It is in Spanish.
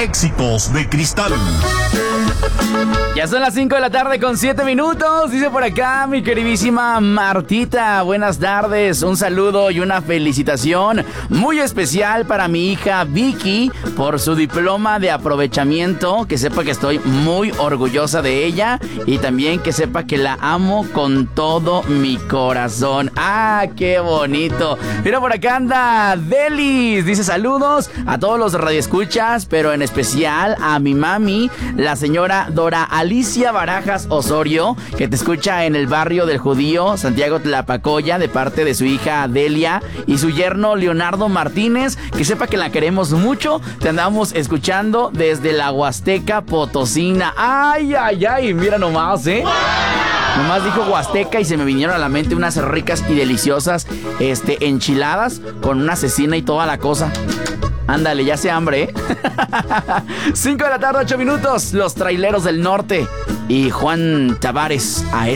Éxitos de Cristal. Ya son las 5 de la tarde con 7 minutos. Dice por acá mi queridísima Martita. Buenas tardes. Un saludo y una felicitación muy especial para mi hija Vicky por su diploma de aprovechamiento. Que sepa que estoy muy orgullosa de ella. Y también que sepa que la amo con todo mi corazón. ¡Ah, qué bonito! Mira, por acá anda Delis. Dice saludos a todos los radioescuchas, pero en especial a mi mami, la señora Dora Alicia Barajas Osorio, que te escucha en el barrio del Judío, Santiago Tlapacoya, de parte de su hija Delia y su yerno Leonardo Martínez. Que sepa que la queremos mucho. Te andamos escuchando desde la Huasteca Potosina. ¡Ay, ay, ay! Mira nomás, ¿eh? Nomás dijo Huasteca y se me vinieron a la mente unas ricas y deliciosas enchiladas con una cecina y toda la cosa. Ándale, ya se hambre, ¿eh? 5 de la tarde, 8 minutos. Los Traileros del Norte y Juan Tavares a